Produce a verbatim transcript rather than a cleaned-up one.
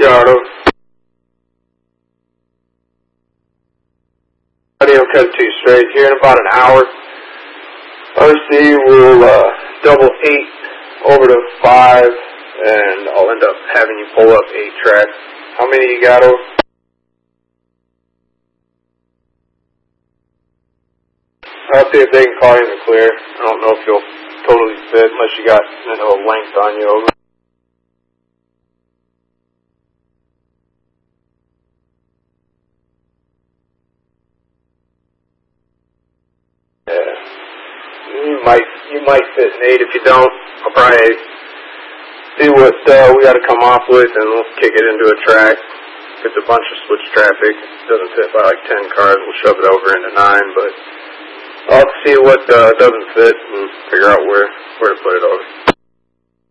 Yardo. Audio cut two straight. Here in about an hour, R C will uh, double eight over to five, and I'll end up having you pull up eight track. How many you got over? I'll see if they can call you in the clear. I don't know if you'll totally fit unless you got, you know, a length on you over. Yeah. You might you might fit an eight. If you don't, I'll probably see what uh, we got to come off with, and we'll kick it into a track. If it's a bunch of switch traffic, it doesn't fit by like ten cars, we'll shove it over into nine, but I'll see what uh, doesn't fit and figure out where, where to put it over.